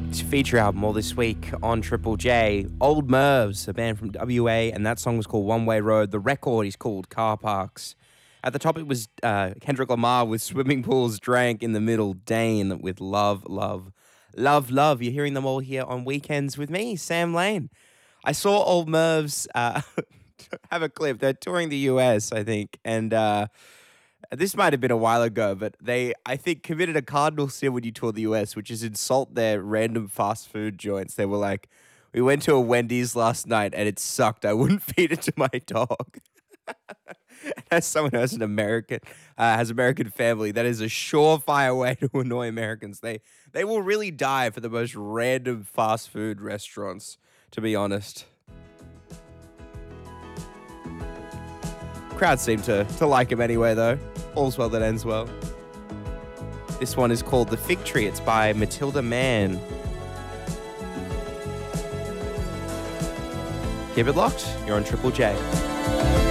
feature album all this week on Triple J. Old Mervs, a band from WA, and that song was called One Way Road. The record is called Car Parks. At the top, it was Kendrick Lamar with Swimming Pools Drank. In the middle, Dane with Love, Love, Love, Love. You're hearing them all here on Weekends with me, Sam Lane. I saw Old Mervs have a clip. They're touring the US, I think, and this might have been a while ago, but they, I think, committed a cardinal sin when you tour the US, which is insult their random fast food joints. They were like, we went to a Wendy's last night and it sucked. I wouldn't feed it to my dog. As someone who has an American, has American family, that is a surefire way to annoy Americans. They will really die for the most random fast food restaurants, to be honest. Crowd seem to like him anyway, though. All's well that ends well. This one is called The Fig Tree. It's by Matilda Mann. Keep it locked. You're on Triple J.